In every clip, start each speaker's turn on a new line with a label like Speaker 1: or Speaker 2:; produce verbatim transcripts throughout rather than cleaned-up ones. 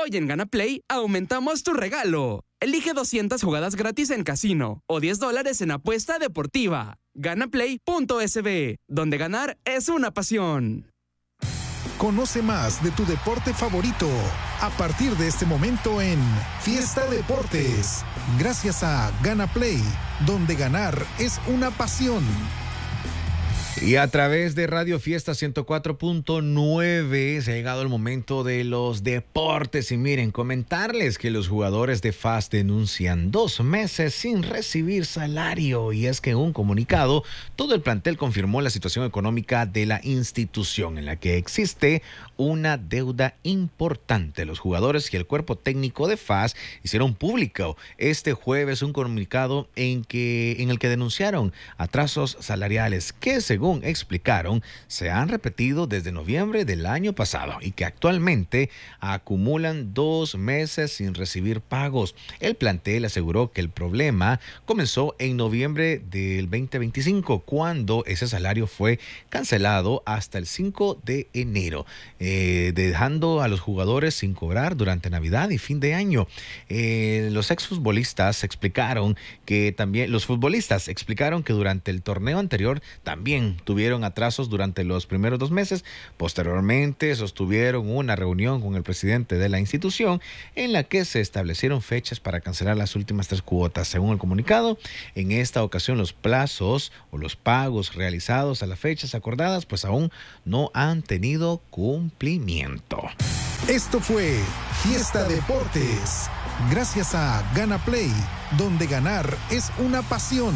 Speaker 1: Hoy en Gana Play aumentamos tu regalo. Elige doscientas jugadas gratis en casino o diez dólares en apuesta deportiva. Ganaplay punto es be, donde ganar es una pasión.
Speaker 2: Conoce más de tu deporte favorito a partir de este momento en Fiesta Deportes, gracias a Gana Play, donde ganar es una pasión.
Speaker 3: Y a través de Radio Fiesta ciento cuatro punto nueve se ha llegado el momento de los deportes. Y miren, comentarles que los jugadores de F A S denuncian dos meses sin recibir salario. Y es que en un comunicado, todo el plantel confirmó la situación económica de la institución, en la que existe una deuda importante. Los jugadores y el cuerpo técnico de F A S hicieron público este jueves un comunicado en, que, en el que denunciaron atrasos salariales que, según explicaron, se han repetido desde noviembre del año pasado y que actualmente acumulan dos meses sin recibir pagos. El plantel aseguró que el problema comenzó en noviembre del veinte veinticinco, cuando ese salario fue cancelado hasta el cinco de enero, eh, dejando a los jugadores sin cobrar durante Navidad y fin de año. Eh, los exfutbolistas explicaron que también, los futbolistas explicaron que durante el torneo anterior también tuvieron atrasos durante los primeros dos meses. Posteriormente sostuvieron una reunión con el presidente de la institución en la que se establecieron fechas para cancelar las últimas tres cuotas. Según el comunicado, en esta ocasión los plazos o los pagos realizados a las fechas acordadas pues aún no han tenido cumplimiento.
Speaker 2: Esto fue Fiesta Deportes, gracias a Gana Play, donde ganar es una pasión.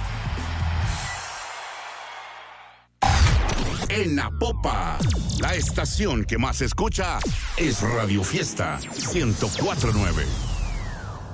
Speaker 4: En la Popa, la estación que más se escucha es Radio Fiesta ciento cuatro punto nueve.